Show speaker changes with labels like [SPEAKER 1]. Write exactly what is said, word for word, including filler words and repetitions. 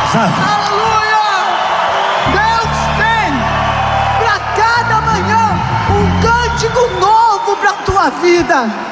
[SPEAKER 1] sabe?
[SPEAKER 2] Aleluia! Deus tem para cada manhã um cântico novo para a tua vida.